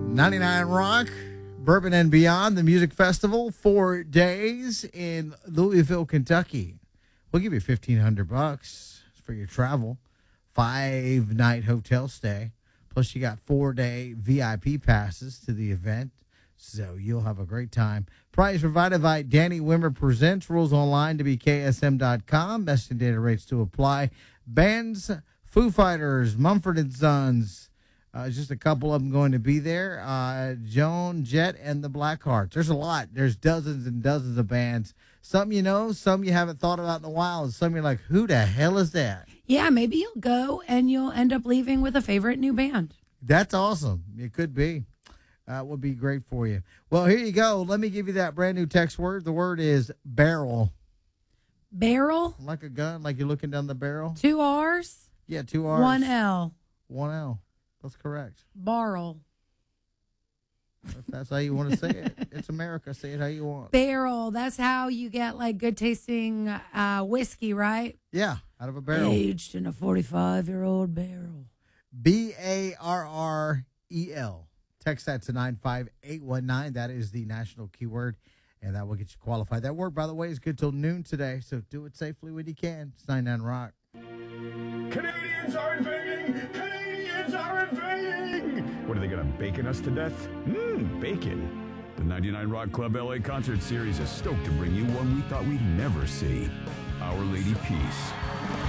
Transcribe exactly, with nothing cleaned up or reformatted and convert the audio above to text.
ninety-nine Rock, Bourbon and Beyond, the music festival, four days in Louisville, Kentucky. We'll give you fifteen hundred bucks for your travel, five night hotel stay. Plus, you got four day V I P passes to the event, so you'll have a great time. Prize provided by Danny Wimmer Presents. Rules online to be K S M dot com. Best and data rates to apply. Bands, Foo Fighters, Mumford and Sons. Uh, just a couple of them going to be there. Uh, Joan Jett and the Blackhearts. There's a lot. There's dozens and dozens of bands. Some you know, some you haven't thought about in a while, and some you're like, who the hell is that? Yeah, maybe you'll go and you'll end up leaving with a favorite new band. That's awesome. It could be. That uh, would be great for you. Well, here you go. Let me give you that brand new text word. The word is barrel. Barrel? Like a gun, like you're looking down the barrel. Two R's? Yeah, two R's. One L. One L. That's correct. Barrel. If that's how you want to say it. It's America. Say it how you want. Barrel. That's how you get like good tasting uh, whiskey, right? Yeah, out of a barrel. Aged in a forty-five year old barrel. B A R R E L. Text that to nine five eight one nine. That is the national keyword, and that will get you qualified. That word, by the way, is good till noon today, so do it safely when you can. It's ninety-nine Rock. Canadians are invading! Canadians are invading! What are they going to bacon us to death? Mmm, bacon. The ninety-nine Rock Club L A Concert Series is stoked to bring you one we thought we'd never see. Our Lady Peace.